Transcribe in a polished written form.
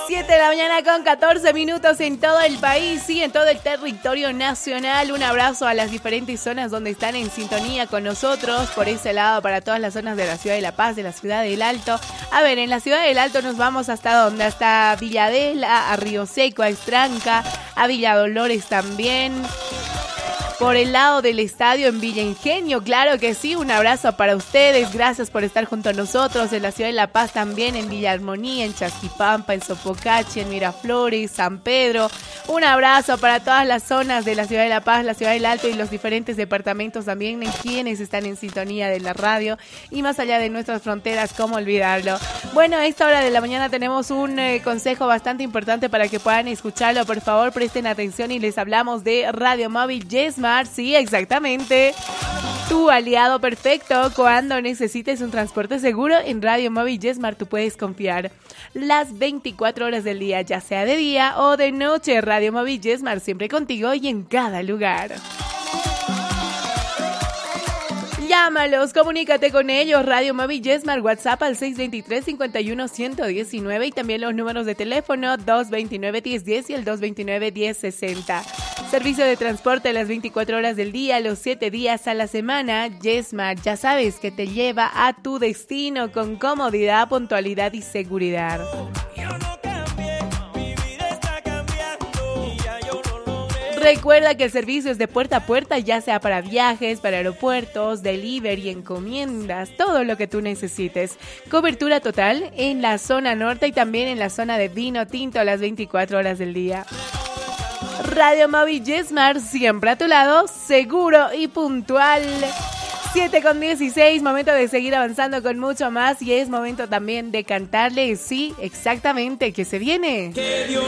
7 de la mañana con 14 minutos en todo el país y en todo el territorio nacional. Un abrazo a las diferentes zonas donde están en sintonía con nosotros. Por ese lado, para todas las zonas de la ciudad de La Paz, de la ciudad del Alto. A ver, en la ciudad del Alto nos vamos hasta ¿dónde? Hasta Villadela, a Río Seco, a Estranca, a Villa Dolores también. Por el lado del estadio en Villa Ingenio, claro que sí, un abrazo para ustedes, gracias por estar junto a nosotros, en la ciudad de La Paz también, en Villa Armonía, en Chasquipampa, en Sopocachi, en Miraflores, San Pedro, un abrazo para todas las zonas de la ciudad de La Paz, la ciudad del Alto y los diferentes departamentos también, en quienes están en sintonía de la radio y más allá de nuestras fronteras, cómo olvidarlo. Bueno, a esta hora de la mañana tenemos un consejo bastante importante para que puedan escucharlo, por favor presten atención y les hablamos de Radio Móvil Yesmar. Sí, exactamente. Tu aliado perfecto cuando necesites un transporte seguro en Radio Móvil Yesmar, tú puedes confiar las 24 horas del día, ya sea de día o de noche. Radio Móvil Yesmar, siempre contigo y en cada lugar. Llámalos, comunícate con ellos. Radio Móvil Yesmar, WhatsApp al 623-51-119 y también los números de teléfono 229-1010 y el 229-1060. Servicio de transporte las 24 horas del día, los 7 días a la semana. Yesmar, ya sabes que te lleva a tu destino con comodidad, puntualidad y seguridad. Recuerda que el servicio es de puerta a puerta, ya sea para viajes, para aeropuertos, delivery, encomiendas, todo lo que tú necesites. Cobertura total en la zona norte y también en la zona de vino tinto a las 24 horas del día. Radio Móvil Yesmar, siempre a tu lado, seguro y puntual. 7:16, momento de seguir avanzando con mucho más y es momento también de cantarle, sí, exactamente, que se viene.